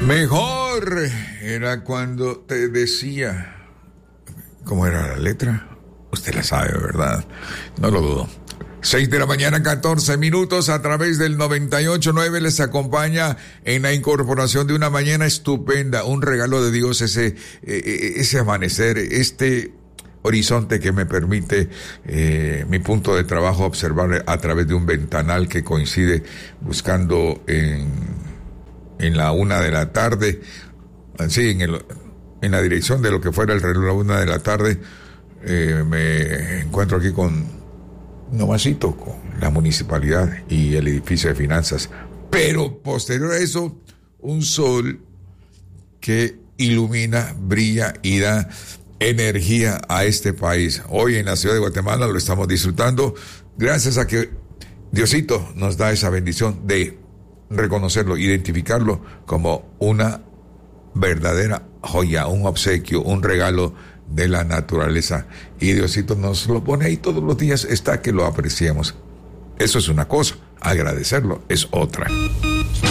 Mejor era cuando te decía. ¿Cómo era la letra? Usted la sabe, ¿verdad? No lo dudo. 6 de la mañana, 14 minutos, a través del 98.9 les acompaña en la incorporación de una mañana estupenda, un regalo de Dios, ese amanecer, este horizonte que me permite mi punto de trabajo observar a través de un ventanal que coincide buscando en la 1 de la tarde, así en la dirección de lo que fuera el reloj, la 1 de la tarde, me encuentro aquí con nomasito, con la municipalidad y el edificio de finanzas. Pero posterior a eso, un sol que ilumina, brilla y da energía a este país. Hoy en la ciudad de Guatemala lo estamos disfrutando gracias a que Diosito nos da esa bendición de reconocerlo, identificarlo como una verdadera joya, un obsequio, un regalo de la naturaleza, y Diosito nos lo pone ahí todos los días, está que lo apreciemos. Eso es una cosa, agradecerlo es otra.